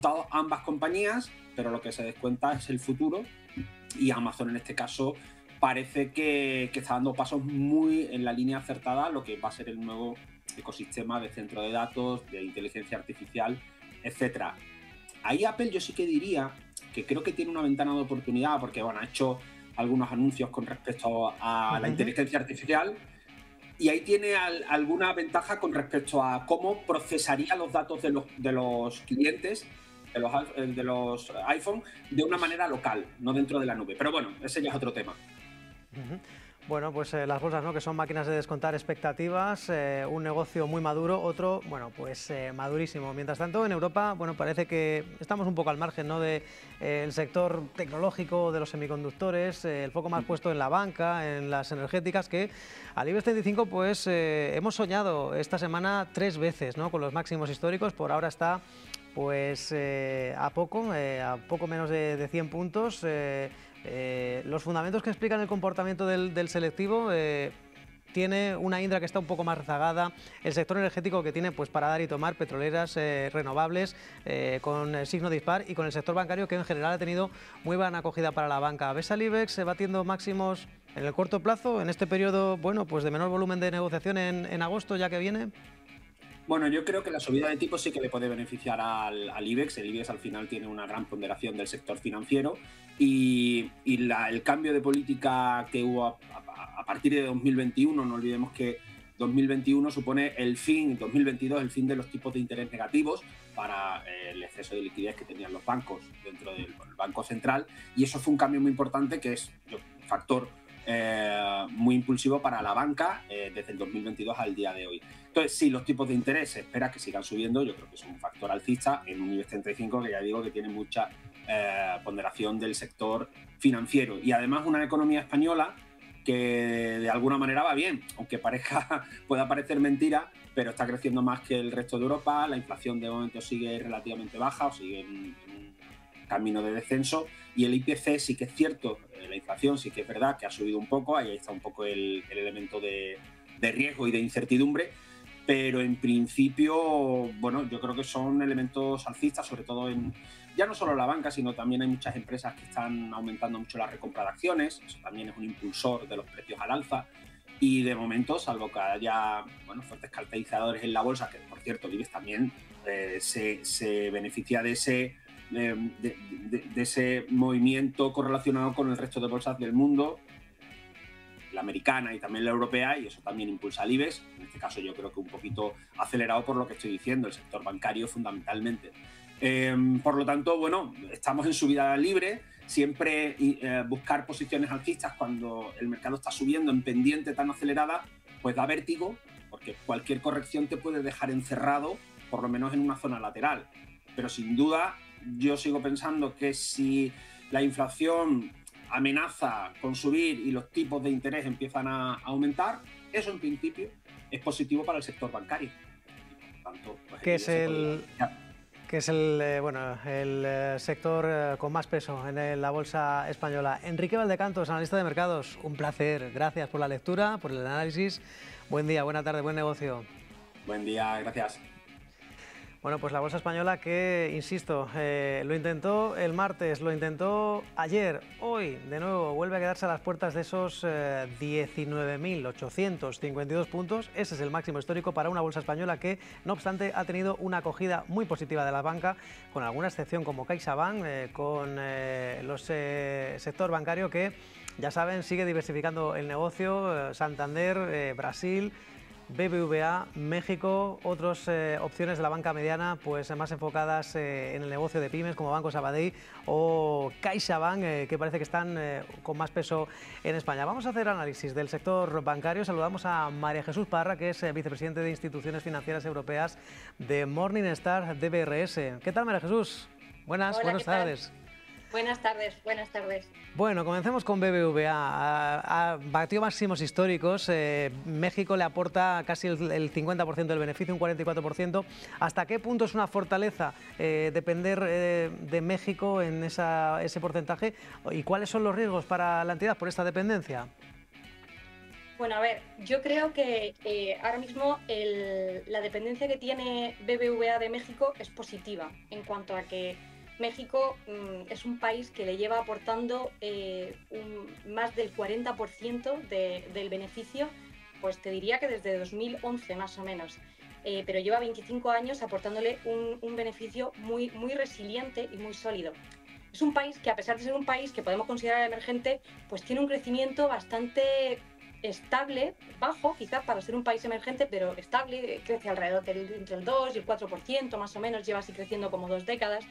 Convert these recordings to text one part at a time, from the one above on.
ambas compañías, pero lo que se descuenta es el futuro, y Amazon en este caso parece que está dando pasos muy en la línea acertada a lo que va a ser el nuevo ecosistema de centro de datos, de inteligencia artificial, etcétera. Ahí Apple yo sí que diría que creo que tiene una ventana de oportunidad porque, bueno, ha hecho algunos anuncios con respecto a la inteligencia artificial, y ahí tiene alguna ventaja con respecto a cómo procesaría los datos de los clientes, de los iPhone, de una manera local, no dentro de la nube. Pero bueno, ese ya es otro tema. Bueno, pues las bolsas, ¿no?, que son máquinas de descontar expectativas, un negocio muy maduro, otro, bueno, pues madurísimo. Mientras tanto, en Europa, bueno, parece que estamos un poco al margen, ¿no?, de el sector tecnológico, de los semiconductores, el foco más puesto en la banca, en las energéticas, que al IBEX 35, pues hemos soñado esta semana 3 veces, ¿no?, con los máximos históricos. Por ahora está pues a poco menos de 100 puntos. Los fundamentos que explican el comportamiento del selectivo, tiene una Indra que está un poco más rezagada, el sector energético que tiene pues para dar y tomar, petroleras, renovables, con signo dispar, y con el sector bancario que en general ha tenido muy buena acogida para la banca. ¿Ves al IBEX batiendo máximos en el corto plazo, en este periodo, bueno, pues de menor volumen de negociación en agosto ya que viene? Bueno, yo creo que la subida de tipos sí que le puede beneficiar al IBEX. El IBEX al final tiene una gran ponderación del sector financiero, y el cambio de política que hubo a partir de 2021, no olvidemos que 2021 supone el fin, 2022 el fin de los tipos de interés negativos para el exceso de liquidez que tenían los bancos dentro del Banco Central, y eso fue un cambio muy importante que es un factor muy impulsivo para la banca desde el 2022 al día de hoy. Entonces, si los tipos de interés se espera que sigan subiendo, yo creo que es un factor alcista en un IBEX 35 que ya digo que tiene mucha ponderación del sector financiero, y además una economía española que de alguna manera va bien, aunque pueda parecer mentira, pero está creciendo más que el resto de Europa. La inflación de momento sigue relativamente baja, o sigue en camino de descenso, y el IPC sí que es cierto, la inflación sí que es verdad que ha subido un poco, ahí está un poco el elemento de riesgo y de incertidumbre, pero en principio, bueno, yo creo que son elementos alcistas, sobre todo ya no solo la banca, sino también hay muchas empresas que están aumentando mucho la recompra de acciones, eso también es un impulsor de los precios al alza, y de momento, salvo que haya, bueno, fuertes catalizadores en la bolsa, que por cierto, el IBEX también se beneficia de ese movimiento correlacionado con el resto de bolsas del mundo, la americana y también la europea, y eso también impulsa al IBEX. En este caso yo creo que un poquito acelerado por lo que estoy diciendo, el sector bancario fundamentalmente. Por lo tanto, bueno, estamos en subida libre. Siempre buscar posiciones alcistas cuando el mercado está subiendo en pendiente tan acelerada, pues da vértigo, porque cualquier corrección te puede dejar encerrado, por lo menos en una zona lateral. Pero sin duda, yo sigo pensando que si la inflación amenaza con subir y los tipos de interés empiezan a aumentar, eso en principio es positivo para el sector bancario. Por tanto, pues, ¿Qué es el sector con más peso en la bolsa española? Enrique Valdecantos, analista de mercados, un placer. Gracias por la lectura, por el análisis. Buen día, buena tarde, buen negocio. Buen día, gracias. Bueno, pues la bolsa española que, insisto, lo intentó el martes, lo intentó ayer, hoy de nuevo vuelve a quedarse a las puertas de esos 19.852 puntos. Ese es el máximo histórico para una bolsa española que, no obstante, ha tenido una acogida muy positiva de la banca, con alguna excepción como CaixaBank, con los sector bancario que, ya saben, sigue diversificando el negocio, Santander, Brasil, BBVA, México, otras opciones de la banca mediana pues más enfocadas en el negocio de pymes como Banco Sabadell o CaixaBank, que parece que están con más peso en España. Vamos a hacer análisis del sector bancario. Saludamos a María Jesús Parra, que es vicepresidente de Instituciones Financieras Europeas de Morningstar DBRS. ¿Qué tal, María Jesús? Buenas tardes. Buenas tardes. Bueno, comencemos con BBVA. Batió máximos históricos. México le aporta casi el 50% del beneficio, un 44%. ¿Hasta qué punto es una fortaleza depender de México en ese porcentaje? ¿Y cuáles son los riesgos para la entidad por esta dependencia? Bueno, a ver, yo creo que ahora mismo la dependencia que tiene BBVA de México es positiva, en cuanto a que México es un país que le lleva aportando más del 40% del beneficio, pues te diría que desde 2011 más o menos. Pero lleva 25 años aportándole un beneficio muy, muy resiliente y muy sólido. Es un país que, a pesar de ser un país que podemos considerar emergente, pues tiene un crecimiento bastante estable, bajo quizás para ser un país emergente, pero estable, crece alrededor entre el 2 y el 4%, más o menos, lleva así creciendo como 2 décadas.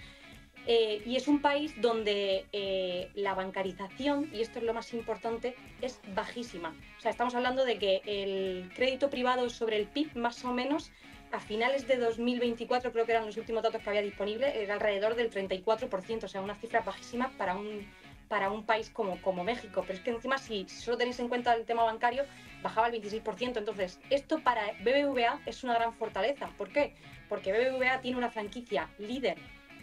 Y es un país donde la bancarización, y esto es lo más importante, es bajísima. O sea, estamos hablando de que el crédito privado sobre el PIB, más o menos, a finales de 2024, creo que eran los últimos datos que había disponibles, era alrededor del 34%, o sea, una cifra bajísima para un país como México. Pero es que encima, si solo tenéis en cuenta el tema bancario, bajaba el 26%. Entonces, esto para BBVA es una gran fortaleza. ¿Por qué? Porque BBVA tiene una franquicia líder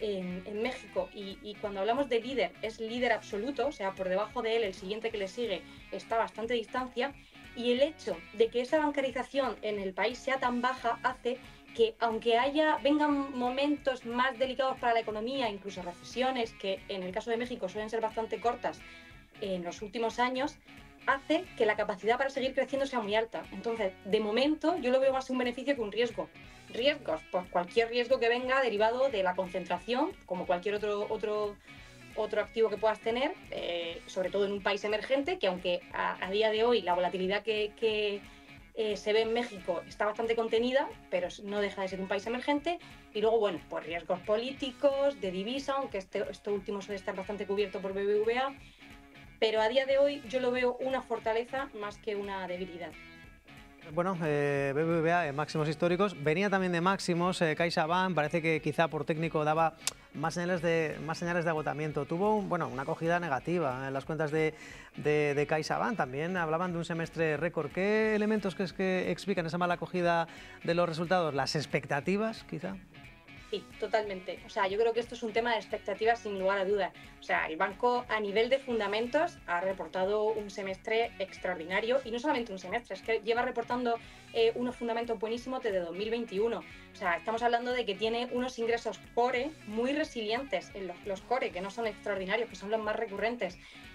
en México, y cuando hablamos de líder, es líder absoluto, o sea, por debajo de él el siguiente que le sigue está a bastante distancia, y el hecho de que esa bancarización en el país sea tan baja hace que, aunque vengan momentos más delicados para la economía, incluso recesiones, que en el caso de México suelen ser bastante cortas en los últimos años, hace que la capacidad para seguir creciendo sea muy alta. Entonces, de momento, yo lo veo más un beneficio que un riesgo. Riesgos, pues cualquier riesgo que venga derivado de la concentración, como cualquier otro activo que puedas tener, sobre todo en un país emergente, que aunque a día de hoy la volatilidad que se ve en México está bastante contenida, pero no deja de ser un país emergente. Y luego, bueno, pues riesgos políticos, de divisa, aunque esto último suele estar bastante cubierto por BBVA, pero a día de hoy yo lo veo una fortaleza más que una debilidad. Bueno, BBVA en máximos históricos, venía también de máximos, CaixaBank parece que quizá por técnico daba más señales de agotamiento. Tuvo una acogida negativa en las cuentas de CaixaBank, también hablaban de un semestre récord. ¿Qué elementos crees que explican esa mala acogida de los resultados? ¿Las expectativas, quizá? Sí, totalmente. O sea, yo creo que esto es un tema de expectativas sin lugar a dudas. O sea, el banco a nivel de fundamentos ha reportado un semestre extraordinario, y no solamente un semestre, es que lleva reportando unos fundamentos buenísimos desde 2021. O sea, estamos hablando de que tiene unos ingresos core muy resilientes, en los core, que no son extraordinarios, que son los más recurrentes.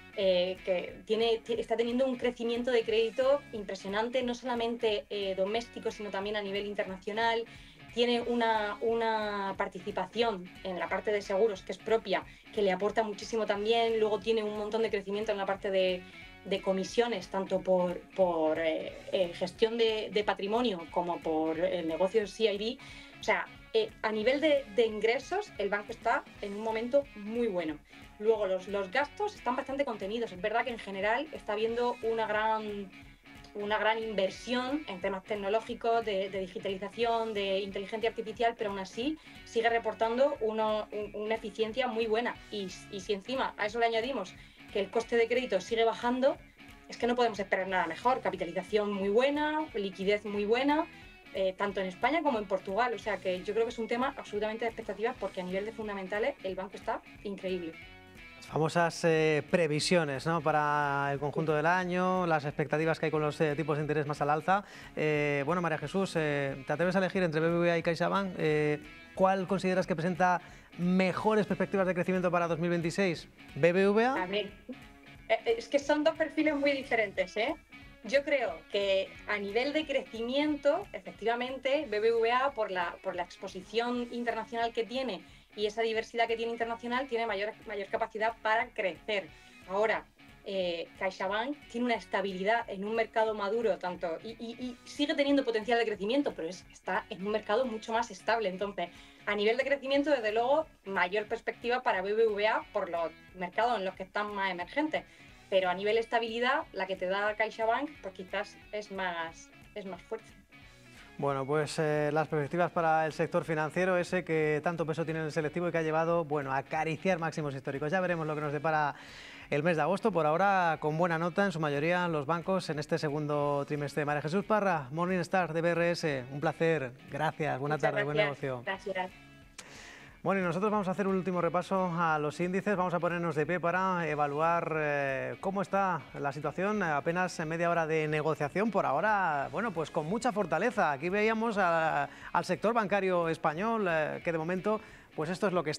Que está teniendo un crecimiento de crédito impresionante, no solamente doméstico, sino también a nivel internacional. Tiene una participación en la parte de seguros que es propia, que le aporta muchísimo también. Luego tiene un montón de crecimiento en la parte de comisiones, tanto por gestión de patrimonio como por el negocio CIB. O sea, a nivel de ingresos, el banco está en un momento muy bueno. Luego los gastos están bastante contenidos. Es verdad que en general está habiendo una gran inversión en temas tecnológicos, de digitalización, de inteligencia artificial, pero aún así sigue reportando una eficiencia muy buena. Y si encima a eso le añadimos que el coste de crédito sigue bajando, es que no podemos esperar nada mejor. Capitalización muy buena, liquidez muy buena, tanto en España como en Portugal. O sea que yo creo que es un tema absolutamente de expectativas, porque a nivel de fundamentales el banco está increíble. Famosas previsiones, ¿no?, para el conjunto del año, las expectativas que hay con los tipos de interés más al alza. Bueno, María Jesús, ¿te atreves a elegir entre BBVA y CaixaBank? ¿Cuál consideras que presenta mejores perspectivas de crecimiento para 2026? ¿BBVA? A ver, es que son dos perfiles muy diferentes, ¿eh? Yo creo que a nivel de crecimiento, efectivamente, BBVA, por la exposición internacional que tiene y esa diversidad que tiene internacional, tiene mayor capacidad para crecer. Ahora, CaixaBank tiene una estabilidad en un mercado maduro, y sigue teniendo potencial de crecimiento, pero está en un mercado mucho más estable. Entonces, a nivel de crecimiento, desde luego, mayor perspectiva para BBVA por los mercados en los que están más emergentes. Pero a nivel de estabilidad, la que te da CaixaBank, pues quizás es más fuerte. Bueno, pues las perspectivas para el sector financiero, ese que tanto peso tiene en el selectivo y que ha llevado, a acariciar máximos históricos. Ya veremos lo que nos depara el mes de agosto. Por ahora, con buena nota en su mayoría los bancos en este segundo trimestre. María Jesús Parra, Morningstar de BRS, un placer. Gracias, buena tarde, buen negocio. Gracias. Bueno, y nosotros vamos a hacer un último repaso a los índices, vamos a ponernos de pie para evaluar cómo está la situación, apenas media hora de negociación, por ahora, bueno, pues con mucha fortaleza. Aquí veíamos al sector bancario español, que de momento, pues esto es lo que está.